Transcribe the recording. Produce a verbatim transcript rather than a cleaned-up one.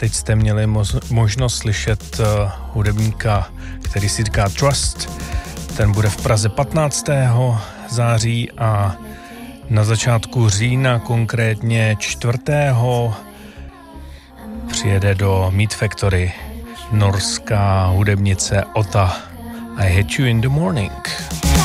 Teď jste měli možnost slyšet uh, hudebníka, který si říká Trust. Ten bude v Praze patnáctého září a na začátku října, konkrétně čtvrtého přijede do Meat Factory norská hudebnice Ota. I Hit You in the Morning.